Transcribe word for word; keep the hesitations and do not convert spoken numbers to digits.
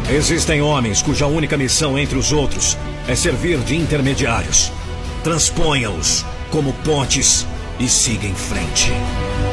Existem homens cuja única missão entre os outros é servir de intermediários. Transponha-os como pontes e siga em frente.